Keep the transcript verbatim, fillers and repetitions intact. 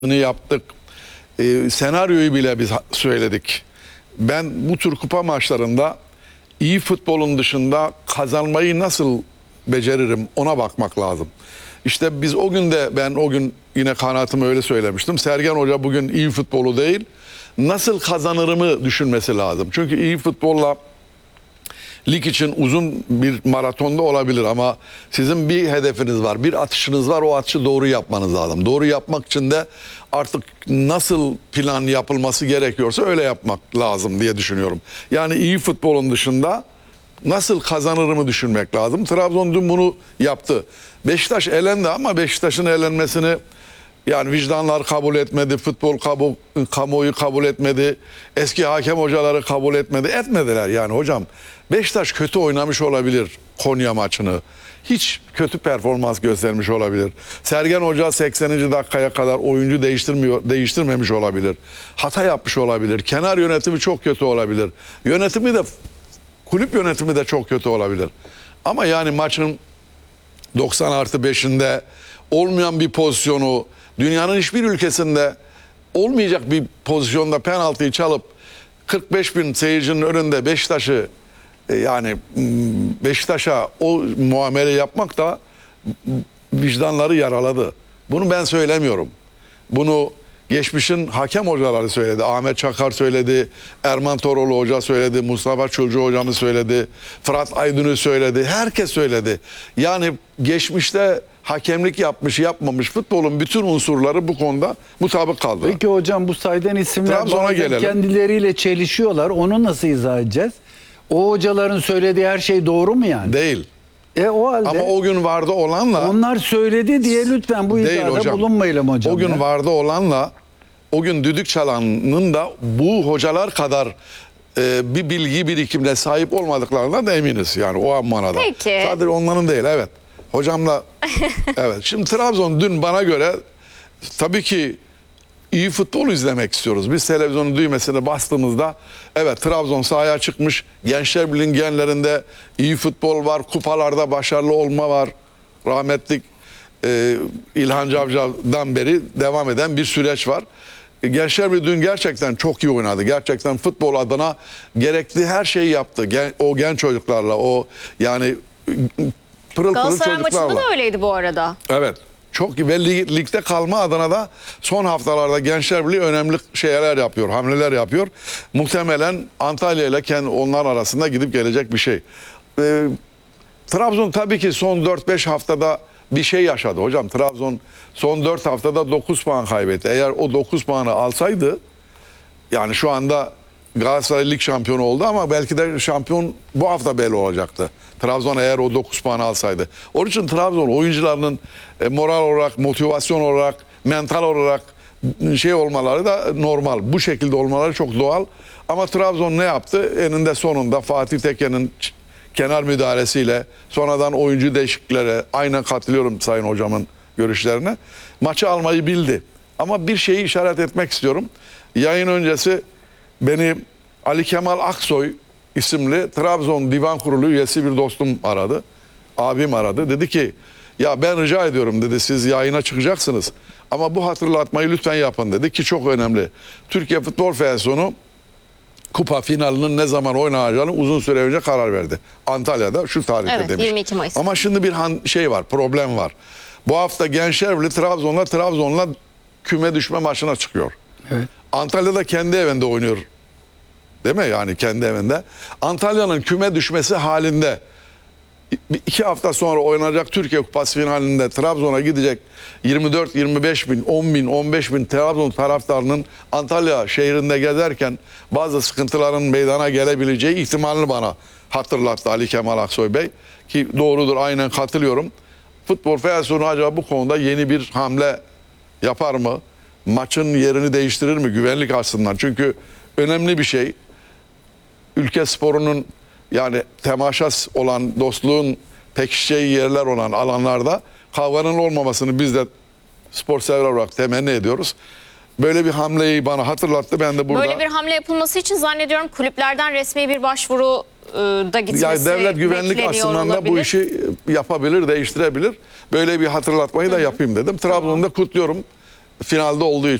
yaptık. Ee, senaryoyu bile biz söyledik. Ben bu tür kupa maçlarında iyi futbolun dışında kazanmayı nasıl beceririm ona bakmak lazım. İşte biz o gün de ben o gün yine kanaatimi öyle söylemiştim. Sergen Hoca bugün iyi futbolu değil nasıl kazanırımı düşünmesi lazım. Çünkü iyi futbolla lig için uzun bir maratonda olabilir ama sizin bir hedefiniz var, bir atışınız var, o atışı doğru yapmanız lazım. Doğru yapmak için de artık nasıl plan yapılması gerekiyorsa öyle yapmak lazım diye düşünüyorum. Yani iyi futbolun dışında nasıl kazanırımı düşünmek lazım. Trabzon dün bunu yaptı. Beşiktaş elendi ama Beşiktaş'ın elenmesini yani vicdanlar kabul etmedi, futbol kamu, kamuoyu kabul etmedi, eski hakem hocaları kabul etmedi, etmediler yani hocam. Beşiktaş kötü oynamış olabilir Konya maçını. Hiç kötü performans göstermiş olabilir. Sergen Hoca sekseninci dakikaya kadar oyuncu değiştirmiyor, değiştirmemiş olabilir. Hata yapmış olabilir. Kenar yönetimi çok kötü olabilir. Yönetimi de kulüp yönetimi de çok kötü olabilir. Ama yani maçın doksan artı beşinde olmayan bir pozisyonu, dünyanın hiçbir ülkesinde olmayacak bir pozisyonda penaltıyı çalıp kırk beş bin seyircinin önünde Beşiktaş'ı yani Beşiktaş'a o muamele yapmak da vicdanları yaraladı. Bunu ben söylemiyorum. Bunu geçmişin hakem hocaları söyledi. Ahmet Çakar söyledi, Erman Toroğlu Hoca söyledi, Mustafa Çulcu Hocamız söyledi, Fırat Aydın'ı söyledi. Herkes söyledi. Yani geçmişte hakemlik yapmış yapmamış futbolun bütün unsurları bu konuda mutabık kaldı. Peki hocam bu sayılan isimler Trabzon'a bazen gelelim. kendileriyle çelişiyorlar. Onu nasıl izah edeceğiz? O hocaların söylediği her şey doğru mu yani? Değil. E o halde Ama o gün vardı olanla onlar söyledi diye lütfen bu değil iddiada hocam. bulunmayalım hocam. O gün ya. vardı olanla o gün düdük çalanın da bu hocalar kadar e, bir bilgi birikimine sahip olmadıklarına da eminiz. Yani o manada. Peki. Sadece onların değil, evet. Hocamla evet. Şimdi Trabzon dün bana göre tabii ki iyi futbol izlemek istiyoruz. Biz televizyonun düğmesine bastığımızda evet Trabzon sahaya çıkmış. Gençler Birliği'nin genlerinde iyi futbol var. Kupalarda başarılı olma var. Rahmetlik e, İlhan Cavcav'dan beri devam eden bir süreç var. E, Gençler Birliği dün gerçekten çok iyi oynadı. Gerçekten futbol adına gerekli her şeyi yaptı. Gen, o genç çocuklarla o yani pırıl pırıl Galatasaray çocuklarla. maçında da öyleydi bu arada. Evet. Çok iyi ve lig, ligde kalma adına da son haftalarda Gençler Birliği önemli şeyler yapıyor, hamleler yapıyor. Muhtemelen Antalya ile kendi onlar arasında gidip gelecek bir şey. Ee, Trabzon tabii ki son dört beş haftada bir şey yaşadı hocam. Trabzon son dört haftada dokuz puan kaybetti. Eğer o dokuz puanı alsaydı yani şu anda Galatasaray lig şampiyonu oldu ama belki de şampiyon bu hafta belli olacaktı. Trabzon eğer o dokuz puan alsaydı. Onun için Trabzon oyuncularının e, moral olarak, motivasyon olarak, mental olarak şey olmaları da normal. Bu şekilde olmaları çok doğal. Ama Trabzon ne yaptı? Eninde sonunda Fatih Tekke'nin kenar müdahalesiyle sonradan oyuncu değişikliklere aynen katılıyorum Sayın Hocam'ın görüşlerine. Maçı almayı bildi. Ama bir şeyi işaret etmek istiyorum. Yayın öncesi beni Ali Kemal Aksoy isimli Trabzon Divan Kurulu üyesi bir dostum aradı. Abim aradı. Dedi ki ya ben rica ediyorum dedi siz yayına çıkacaksınız. Ama bu hatırlatmayı lütfen yapın dedi ki çok önemli. Türkiye Futbol Federasyonu kupa finalinin ne zaman oynanacağını uzun süre önce karar verdi. Antalya'da şu tarihte Evet, demiş. yirmi iki Mayıs. Ama şimdi bir han, şey var, problem var. Bu hafta Gençler Birliği Trabzon'la Trabzon'la küme düşme maçına çıkıyor. Evet. Antalya'da kendi evinde oynuyor. Değil mi? Yani kendi evinde. Antalya'nın küme düşmesi halinde iki hafta sonra oynanacak Türkiye Kupası finalinde Trabzon'a gidecek yirmi dört yirmi beş bin, on bin, on beş bin Trabzon taraftarının Antalya şehrinde gezerken bazı sıkıntıların meydana gelebileceği ihtimalini bana hatırlattı Ali Kemal Aksoy Bey. Ki doğrudur, aynen katılıyorum. Futbol Federasyonu acaba bu konuda yeni bir hamle yapar mı? Maçın yerini değiştirir mi güvenlik açısından? Çünkü önemli bir şey. Ülke sporunun yani temaşas olan, dostluğun pekişeceği yerler olan alanlarda kavganın olmamasını biz de spor sever olarak temenni ediyoruz. Böyle bir hamleyi bana hatırlattı. Ben de burada... Böyle bir hamle yapılması için zannediyorum kulüplerden resmi bir başvuru e, da gitmesi yani devlet güvenlik bekleniyor açısından da olabilir. bu işi yapabilir, değiştirebilir. Böyle bir hatırlatmayı da yapayım dedim. Trabzon'da kutluyorum. finalde olduğu